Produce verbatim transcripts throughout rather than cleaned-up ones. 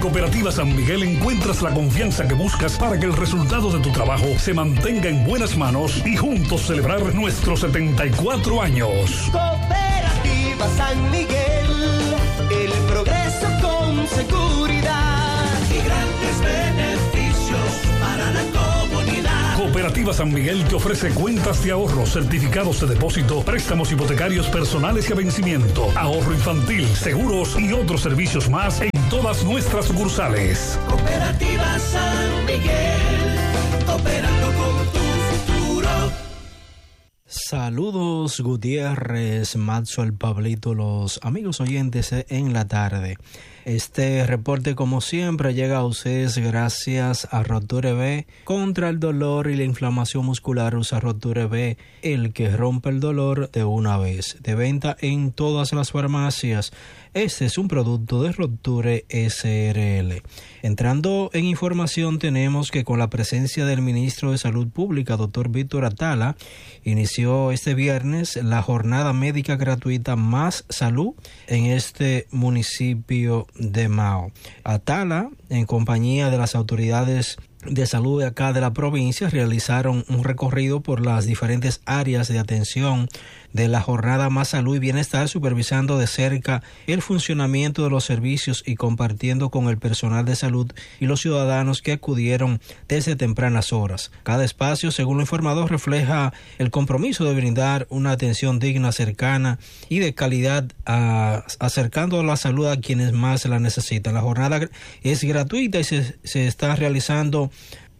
Cooperativa San Miguel encuentras la confianza que buscas para que el resultado de tu trabajo se mantenga en buenas manos y juntos celebrar nuestros setenta y cuatro años. Cooperativa San Miguel, el progreso con seguridad y grandes beneficios para la comunidad. Cooperativa San Miguel te ofrece cuentas de ahorro, certificados de depósito, préstamos hipotecarios personales y a vencimiento, ahorro infantil, seguros y otros servicios más en todas nuestras sucursales. Cooperativa San Miguel, cooperando con tu futuro. Saludos Gutiérrez, Maxwell, Pablito, los amigos oyentes en la tarde. Este reporte, como siempre, llega a ustedes gracias a Roture B. Contra el dolor y la inflamación muscular, usa Roture B, el que rompe el dolor de una vez. De venta en todas las farmacias. Este es un producto de Roture S R L. Entrando en información, tenemos que con la presencia del ministro de Salud Pública, doctor Víctor Atala, inició este viernes la jornada médica gratuita Más Salud en este municipio de Mao. Atala, en compañía de las autoridades de salud de acá de la provincia, realizaron un recorrido por las diferentes áreas de atención de la jornada Más Salud y Bienestar, supervisando de cerca el funcionamiento de los servicios y compartiendo con el personal de salud y los ciudadanos que acudieron desde tempranas horas. Cada espacio, según lo informado, refleja el compromiso de brindar una atención digna, cercana y de calidad, a, acercando la salud a quienes más la necesitan. La jornada es gratuita y se, se está realizando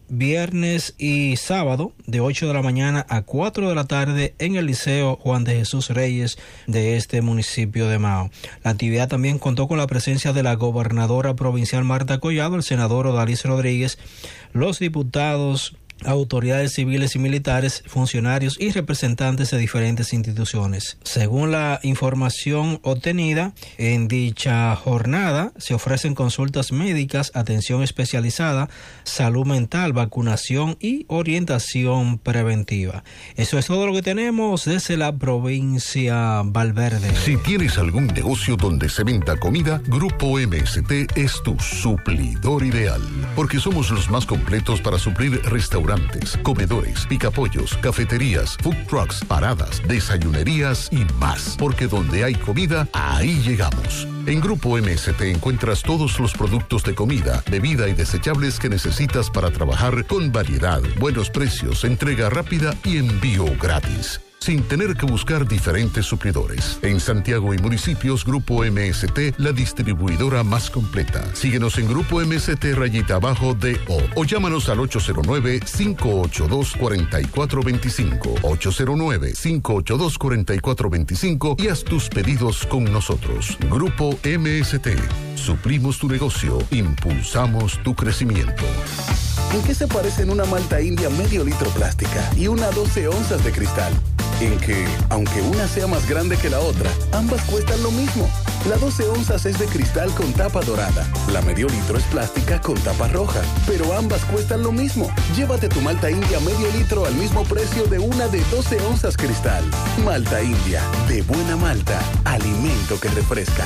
viernes y sábado de ocho de la mañana a cuatro de la tarde en el Liceo Juan de Jesús Reyes de este municipio de Mao. La actividad también contó con la presencia de la gobernadora provincial Marta Collado, el senador Odalis Rodríguez, los diputados, autoridades civiles y militares, funcionarios y representantes de diferentes instituciones. Según la información obtenida, en dicha jornada se ofrecen consultas médicas, atención especializada, salud mental, vacunación y orientación preventiva. Eso es todo lo que tenemos desde la provincia Valverde. Si tienes algún negocio donde se venda comida, Grupo M S T es tu suplidor ideal, porque somos los más completos para suplir restaurantes, comedores, picapollos, cafeterías, food trucks, paradas, desayunerías y más. Porque donde hay comida, ahí llegamos. En Grupo M S T encuentras todos los productos de comida, bebida y desechables que necesitas para trabajar con variedad, buenos precios, entrega rápida y envío gratis, sin tener que buscar diferentes suplidores. En Santiago y municipios, Grupo M S T, la distribuidora más completa. Síguenos en Grupo M S T rayita abajo D O o llámanos al ocho cero nueve, cinco ocho dos, cuatro cuatro dos cinco, ocho cero nueve, cinco ocho dos, cuatro cuatro dos cinco y haz tus pedidos con nosotros. Grupo M S T. Suplimos tu negocio, impulsamos tu crecimiento. ¿En qué se parecen una malta india medio litro plástica y una doce onzas de cristal? En que, aunque una sea más grande que la otra, ambas cuestan lo mismo. La doce onzas es de cristal con tapa dorada. La medio litro es plástica con tapa roja. Pero ambas cuestan lo mismo. Llévate tu malta india medio litro al mismo precio de una de doce onzas cristal. Malta india, de buena malta, alimento que refresca.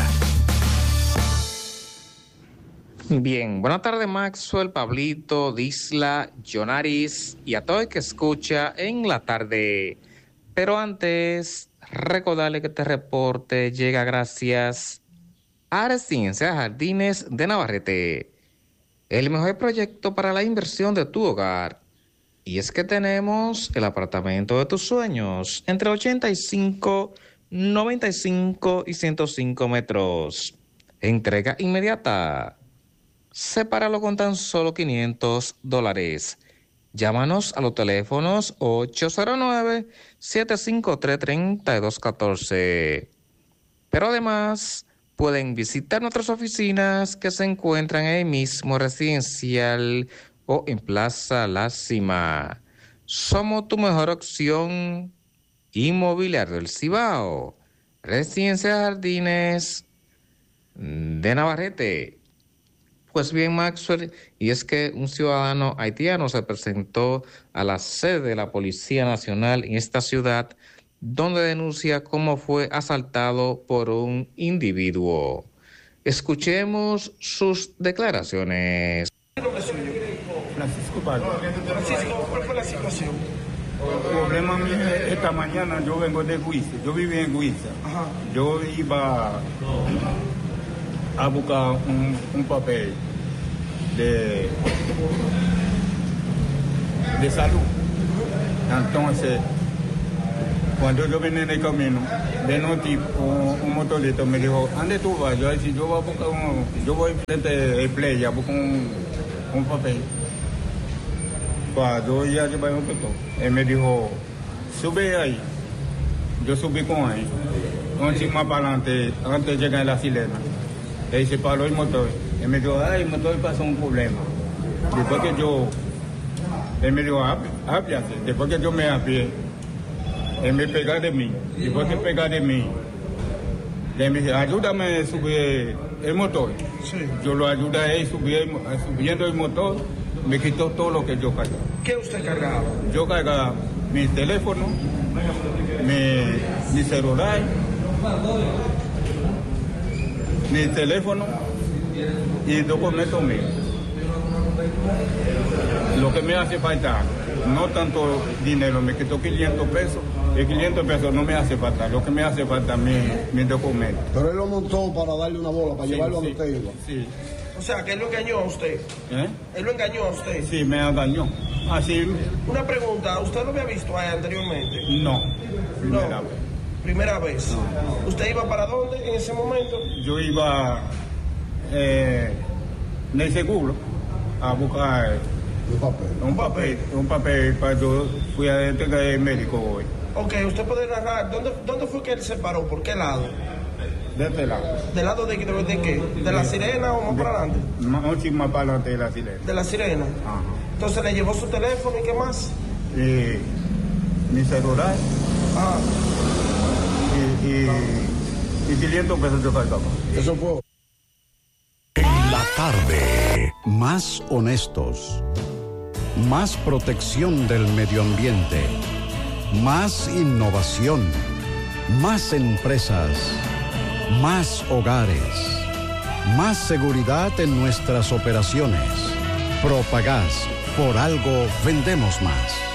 Bien, buenas tardes Maxwell, Pablito, Disla, Jonaris y a todo el que escucha en la tarde. Pero antes, recordarle que este reporte llega gracias a Residencia Jardines de Navarrete, el mejor proyecto para la inversión de tu hogar. Y es que tenemos el apartamento de tus sueños entre ochenta y cinco, noventa y cinco y ciento cinco metros. Entrega inmediata. Sepáralo con tan solo quinientos dólares. Llámanos a los teléfonos ocho cero nueve, siete cinco tres, tres dos uno cuatro. Pero además pueden visitar nuestras oficinas que se encuentran en el mismo residencial o en Plaza La Cima. Somos tu mejor opción inmobiliaria del Cibao. Residencia Jardines de Navarrete. Pues bien, Maxwell, y es que un ciudadano haitiano se presentó a la sede de la Policía Nacional en esta ciudad, donde denuncia cómo fue asaltado por un individuo. Escuchemos sus declaraciones. Francisco Pablo. Francisco, ¿cuál fue la situación? El problema mío, esta mañana yo vengo de Huiza, yo viví en Huiza. Ajá. Yo iba a buscar un, un papel de, de salud. Entonces, cuando yo venía en el camino, de noche un, un motorista me dijo, ¿dónde tú vas? Yo decía, yo voy a buscar un, yo voy frente del play a buscar un, un papel. Pues yo ya llevé un toto. Él me dijo, sube ahí. Yo subí con él. Un chico más para adelante, antes de llegar a la sirena. Él se paró el motor. Él me dijo, ay, el motor pasó un problema. Después que yo, él me dijo, ápiate. Después que yo me apié, él me pegó de mí. Después que pegó de mí, él me dijo, ayúdame a subir el motor. Sí. Yo lo ayudé a él subir, subiendo el motor. Me quitó todo lo que yo cargaba. ¿Qué usted cargaba? Yo cargaba mi teléfono, mi, mi celular, mi teléfono y documentos míos. Lo que me hace falta, no tanto dinero, me quitó quinientos pesos. Y quinientos pesos no me hace falta, lo que me hace falta es mi, mi documento. Pero él lo montó para darle una bola, para Sí, llevarlo sí, a donde usted iba. Sí. O sea, que él lo engañó a usted. ¿Eh? Él lo engañó a usted. Sí, me engañó. Así, Una pregunta, ¿usted lo había visto ahí anteriormente? no. Primera No. vez. Primera vez. ¿Usted iba para dónde en ese momento? Yo iba eh, en el seguro a buscar Un papel. un papel, un papel para yo fui a entregar el médico hoy. Ok, ¿usted puede narrar dónde, dónde fue que él se paró? ¿Por qué lado? De este lado. ¿Del lado de, de, de qué? ¿De la sirena o más para adelante? Más, un chisme más para adelante de la sirena. De la sirena. Ajá. Entonces le llevó su teléfono y qué más. Y mi celular Ah, y, y, y quinientos pesos yo cargaba. Eso fue. En la tarde, más honestos, más protección del medio ambiente, más innovación, más empresas, más hogares, más seguridad en nuestras operaciones. Propagás, por algo vendemos más.